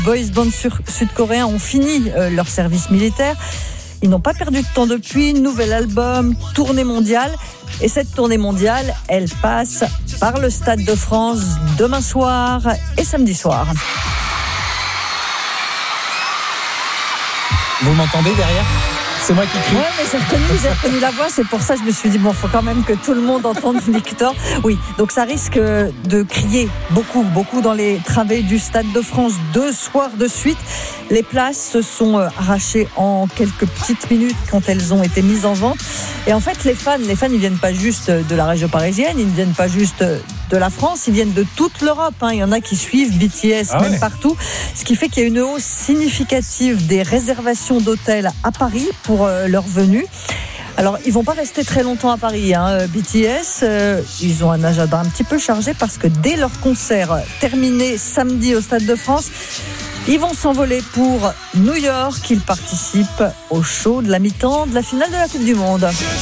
Boys band sud-coréens ont fini leur service militaire. Ils n'ont pas perdu de temps depuis. Nouvel album, tournée mondiale. Et cette tournée mondiale, elle passe par le Stade de France demain soir et samedi soir. Vous m'entendez derrière ? C'est moi qui crie. Ouais, mais j'ai reconnu la voix, c'est pour ça que je me suis dit, bon, faut quand même que tout le monde entende Victor. Oui, donc ça risque de crier beaucoup dans les travées du Stade de France 2 soirs de suite. Les places se sont arrachées en quelques petites minutes quand elles ont été mises en vente. Et en fait, les fans, ils viennent pas juste de la région parisienne, ils ne viennent pas juste de la France, ils viennent de toute l'Europe. Il y en a qui suivent BTS même partout. Ce qui fait qu'il y a une hausse significative des réservations d'hôtels à Paris pour leur venue. Alors, ils vont pas rester très longtemps à Paris. BTS, ils ont un agenda un petit peu chargé parce que dès leur concert terminé samedi au Stade de France, ils vont s'envoler pour New York. Ils participent au show de la mi-temps de la finale de la Coupe du Monde.